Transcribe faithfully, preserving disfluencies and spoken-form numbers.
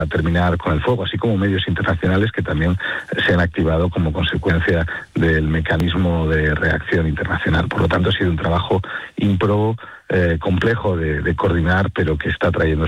a terminar con el fuego, así como medios internacionales que también se han activado como consecuencia del mecanismo de reacción internacional. Por lo tanto, ha sido un trabajo ímprobo, eh, complejo de, de coordinar, pero que está trayendo